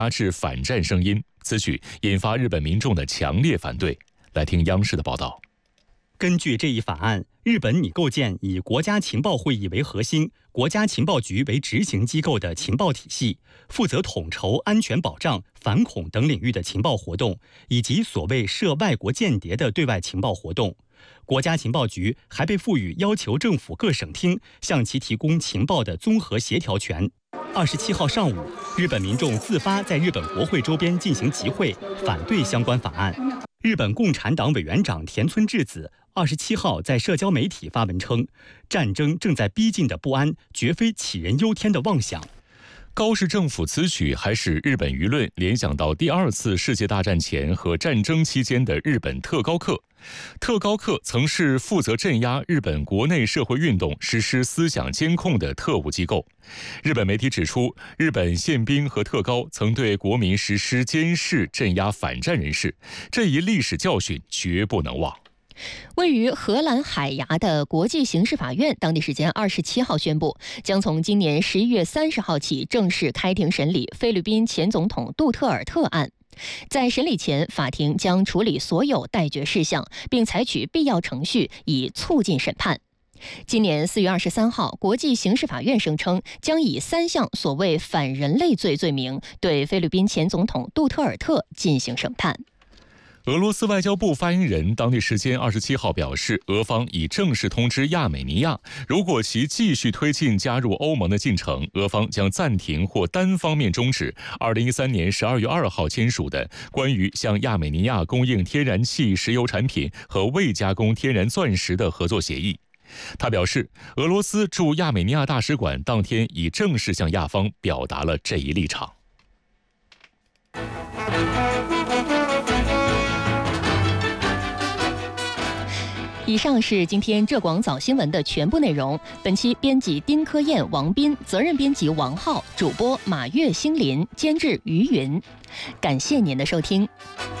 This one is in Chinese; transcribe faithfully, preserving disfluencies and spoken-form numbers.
压制反战声音，此举引发日本民众的强烈反对。来听央视的报道。 根据这一法案，日本拟构建以国家情报会议为核心、国家情报局为执行机构的情报体系，负责统筹安全保障、反恐等领域的情报活动，以及所谓涉外国间谍的对外情报活动。国家情报局还被赋予要求政府各省厅向其提供情报的综合协调权。二十七号上午，日本民众自发在日本国会周边进行集会，反对相关法案。日本共产党委员长田村智子二十七号在社交媒体发文称，战争正在逼近的不安，绝非杞人忧天的妄想。 高市政府此举还使日本舆论联想到第二次世界大战前和战争期间的日本特高课。特高课曾是负责镇压日本国内社会运动、实施思想监控的特务机构。日本媒体指出，日本宪兵和特高曾对国民实施监视、镇压反战人士，这一历史教训绝不能忘。 位于荷兰海牙的国际刑事法院，当地时间二十七号宣布，将从今年十一月三十号起正式开庭审理菲律宾前总统杜特尔特案。在审理前，法庭将处理所有待决事项，并采取必要程序以促进审判。今年四月二十三号，国际刑事法院声称将以三项所谓反人类罪罪名对菲律宾前总统杜特尔特进行审判。 俄罗斯外交部发言人当地时间二十七号表示，俄方已正式通知亚美尼亚，如果其继续推进加入欧盟的进程，俄方将暂停或单方面终止二零一三年十二月二号签署的关于向亚美尼亚供应天然气、石油产品和未加工天然钻石的合作协议。他表示，俄罗斯驻亚美尼亚大使馆当天已正式向亚方表达了这一立场。 以上是今天浙广早新闻的全部内容。本期编辑丁科燕、王斌，责任编辑王浩，主播马月、星林，监制于云。感谢您的收听。